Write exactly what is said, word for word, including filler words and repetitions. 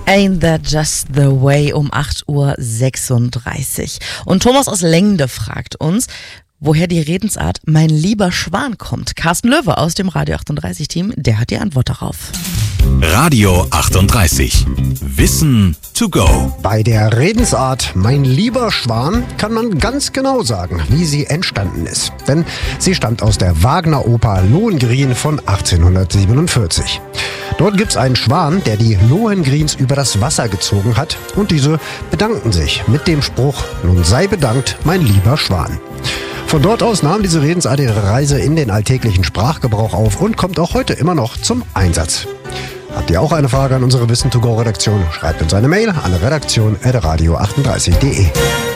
Ain't that just the way um acht Uhr sechsunddreißig. Und Thomas aus Lengde fragt uns, woher die Redensart mein lieber Schwan kommt. Carsten Löwe aus dem Radio achtunddreißig-Team, der hat die Antwort darauf. Radio achtunddreißig. Wissen to go. Bei der Redensart mein lieber Schwan kann man ganz genau sagen, wie sie entstanden ist. Denn sie stammt aus der Wagner-Oper Lohengrin von achtzehnhundertsiebenundvierzig. Dort gibt's einen Schwan, der die Lohengrins über das Wasser gezogen hat, und diese bedanken sich mit dem Spruch, nun sei bedankt, mein lieber Schwan. Von dort aus nahm diese Redensart ihre Reise in den alltäglichen Sprachgebrauch auf und kommt auch heute immer noch zum Einsatz. Habt ihr auch eine Frage an unsere Wissen to go Redaktion? Schreibt uns eine Mail an redaktion at radio achtunddreißig punkt de.